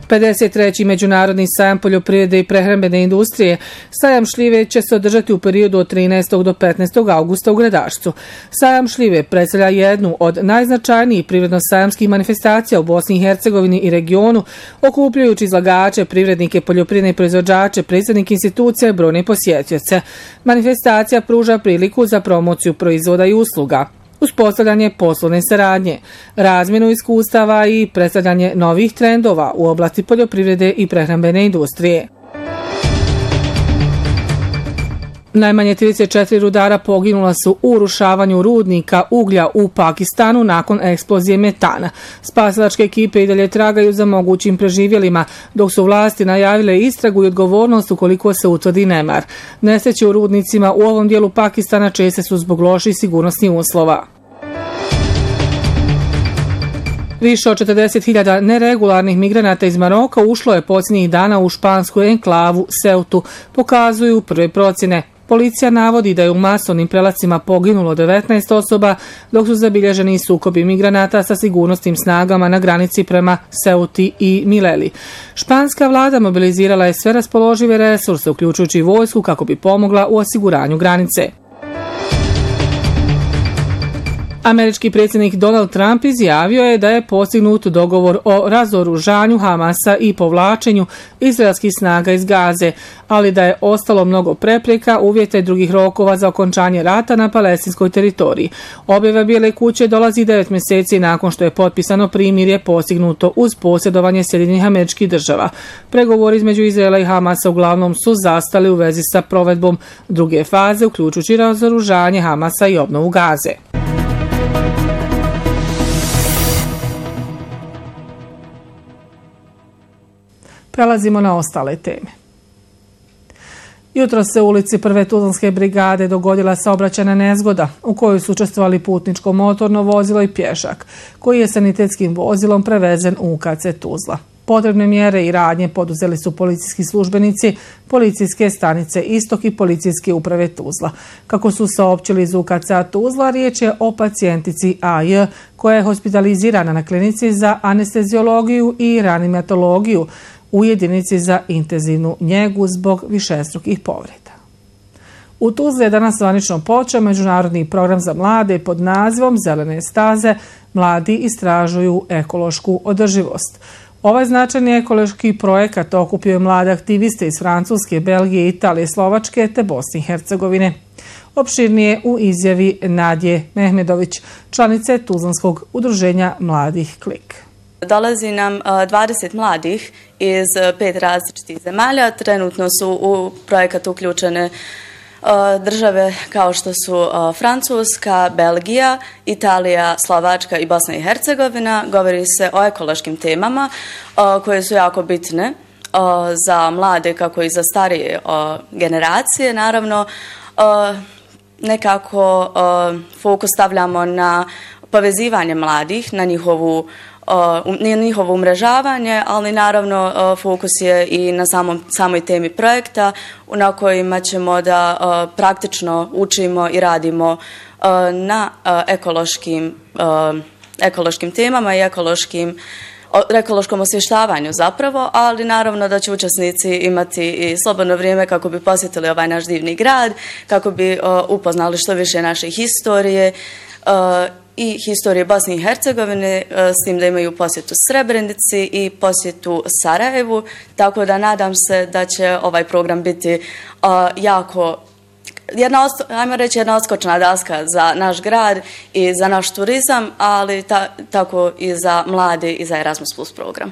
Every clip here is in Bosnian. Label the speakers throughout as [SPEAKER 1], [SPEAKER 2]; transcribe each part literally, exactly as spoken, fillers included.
[SPEAKER 1] pedeset treći Međunarodni sajam poljoprivrede i prehrambene industrije. Sajam šljive će se održati u periodu od trinaestog do petnaestog augusta u Gradašcu. Sajam šljive predstavlja jednu od najznačajnijih privredno-sajamskih manifestacija u Bosni i Hercegovini i regionu, okupljajući izlagače, privrednike, poljoprivredne proizvođače, predsjednike institucija i brojne posjetioce. Manifestacija pruža priliku za promociju proizvoda i usluga, uspostavljanje poslovne saradnje, razmjenu iskustava i predstavljanje novih trendova u oblasti poljoprivrede i prehrambene industrije. Najmanje trideset četiri rudara poginula su u urušavanju rudnika uglja u Pakistanu nakon eksplozije metana. Spasilačke ekipe i dalje tragaju za mogućim preživjelima, dok su vlasti najavile istragu i odgovornost ukoliko se utvrdi nemar. Nesreće u rudnicima u ovom dijelu Pakistana česte su zbog loših sigurnosnih uslova. Više od četrdeset hiljada neregularnih migranata iz Maroka ušlo je posljednjih dana u špansku enklavu Ceutu, pokazuju prve procjene. Policija navodi da je u masovnim prelacima poginulo devetnaest osoba, dok su zabilježeni sukobi migranata sa sigurnosnim snagama na granici prema Ceuti i Mileli. Španska vlada mobilizirala je sve raspoložive resurse, uključujući vojsku, kako bi pomogla u osiguranju granice. Američki predsjednik Donald Trump izjavio je da je postignut dogovor o razoružanju Hamasa i povlačenju izraelskih snaga iz Gaze, ali da je ostalo mnogo prepreka, uvjeta i drugih rokova za okončanje rata na palestinskoj teritoriji. Objava Bijele kuće dolazi devet mjeseci nakon što je potpisano primirje postignuto uz posjedovanje Sjedinjenih Američkih Država. Pregovori između Izraela i Hamasa uglavnom su zastali u vezi sa provedbom druge faze, uključujući razoružanje Hamasa i obnovu Gaze. Prelazimo na ostale teme. Jutro se u ulici Prve Tuzlanske brigade dogodila saobraćajna nezgoda u kojoj su učestvovali putničko motorno vozilo i pješak, koji je sanitetskim vozilom prevezen u U K C Tuzla. Potrebne mjere i radnje poduzeli su policijski službenici, policijske stanice Istok i policijske uprave Tuzla. Kako su saopćili iz U K C-a Tuzla, riječ je o pacijentici A J koja je hospitalizirana na klinici za anesteziologiju i reanimatologiju u jedinici za intenzivnu njegu zbog višestrukih povreda. U Tuzli je danas zvanično počeo međunarodni program za mlade pod nazivom Zelene staze. Mladi istražuju ekološku održivost. Ovaj značajni ekološki projekat okupio je mlade aktiviste iz Francuske, Belgije, Italije, Slovačke te Bosne i Hercegovine. Opširnije u izjavi Nadje Mehmedović, članice Tuzlanskog udruženja mladih Klik.
[SPEAKER 2] Dolazi nam dvadeset mladih iz pet različitih zemalja. Trenutno su u projekat uključene države kao što su Francuska, Belgija, Italija, Slovačka i Bosna i Hercegovina. Govori se o ekološkim temama koje su jako bitne za mlade kako i za starije generacije. Naravno, nekako fokus stavljamo na povezivanje mladih, na njihovu na njihovo umrežavanje, ali naravno fokus je i na samom, samoj temi projekta na kojima ćemo da praktično učimo i radimo na ekološkim, ekološkim temama i ekološkim ekološkom osvještavanju zapravo, ali naravno da će učesnici imati i slobodno vrijeme kako bi posjetili ovaj naš divni grad, kako bi upoznali što više naše historije i historije Bosne i Hercegovine, s tim da imaju posjetu Srebrenici i posjetu Sarajevu, tako da nadam se da će ovaj program biti jako, jedna, ajmo reći, jedna odskočna daska za naš grad i za naš turizam, ali ta, tako i za mlade i za Erasmus Plus program.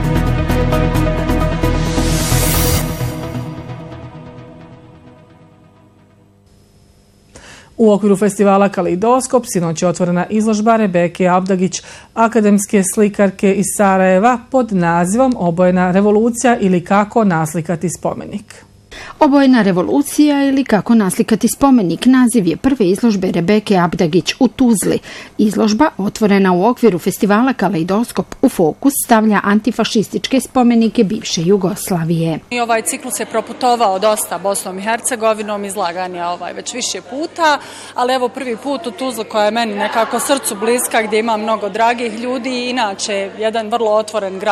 [SPEAKER 1] U okviru festivala Kaleidoskop sinoć je otvorena izložba Rebeke Abdagić, akademske slikarke iz Sarajeva, pod nazivom Obojena revolucija ili kako naslikati spomenik.
[SPEAKER 3] Obojena revolucija ili kako naslikati spomenik naziv je prve izložbe Rebeke Abdagić u Tuzli. Izložba, otvorena u okviru festivala Kaleidoskop, u fokus stavlja antifašističke spomenike bivše Jugoslavije.
[SPEAKER 4] I ovaj ciklus je proputovao dosta Bosnom i Hercegovinom, izlagan je ovaj već više puta, ali evo prvi put u Tuzli koja je meni nekako srcu bliska, gdje ima mnogo dragih ljudi i inače jedan vrlo otvoren grad.